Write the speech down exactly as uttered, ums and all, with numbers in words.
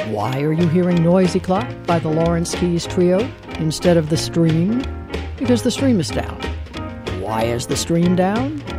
Why are you hearing Noisy Clock by the Lawrence Keys Trio instead of The Stream? Because the stream is down. Why is the stream down?